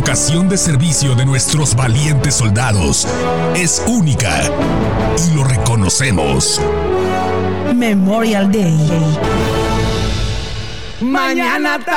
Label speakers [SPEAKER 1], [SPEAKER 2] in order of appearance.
[SPEAKER 1] vocación de servicio de nuestros valientes soldados es única y lo reconocemos.
[SPEAKER 2] Memorial Day.
[SPEAKER 3] Mañana